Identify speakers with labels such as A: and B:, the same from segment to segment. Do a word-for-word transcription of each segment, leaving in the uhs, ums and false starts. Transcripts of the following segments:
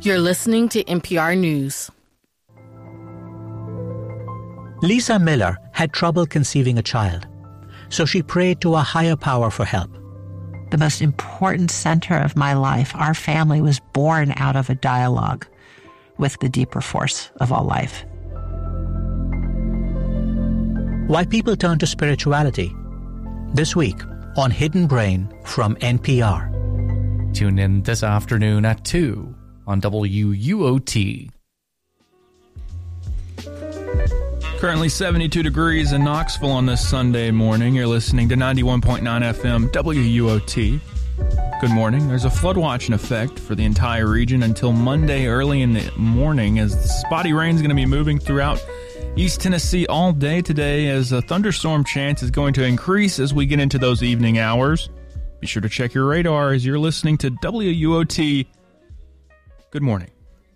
A: You're listening to N P R News.
B: Lisa Miller had trouble conceiving a child, so she prayed to a higher power for help.
C: The most important center of my life, our family, was born out of a dialogue with the deeper force of all life.
B: Why people turn to spirituality. This week on Hidden Brain from N P R.
D: Tune in this afternoon at two on W U O T.
E: Currently seventy-two degrees in Knoxville on this Sunday morning. You're listening to ninety-one point nine F M W U O T. Good morning. There's a flood watch in effect for the entire region until Monday early in the morning, as the spotty rain is going to be moving throughout East Tennessee all day today, as a thunderstorm chance is going to increase as we get into those evening hours. Be sure to check your radar as you're listening to W U O T. Good morning.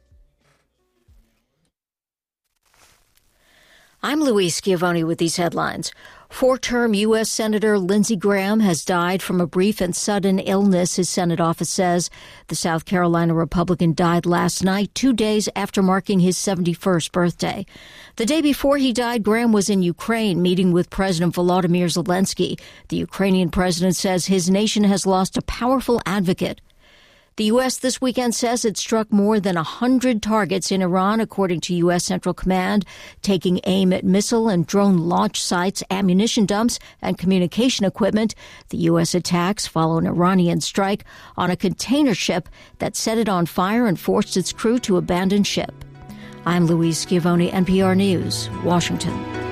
F: I'm Louise Schiavone with these headlines. Four-term U S. Senator Lindsey Graham has died from a brief and sudden illness, his Senate office says. The South Carolina Republican died last night, two days after marking his seventy-first birthday. The day before he died, Graham was in Ukraine meeting with President Volodymyr Zelensky. The Ukrainian president says his nation has lost a powerful advocate. The U S this weekend says it struck more than one hundred targets in Iran, according to U S. Central Command, taking aim at missile and drone launch sites, ammunition dumps, and communication equipment. The U S attacks follow an Iranian strike on a container ship that set it on fire and forced its crew to abandon ship. I'm Louise Schiavone, N P R News, Washington.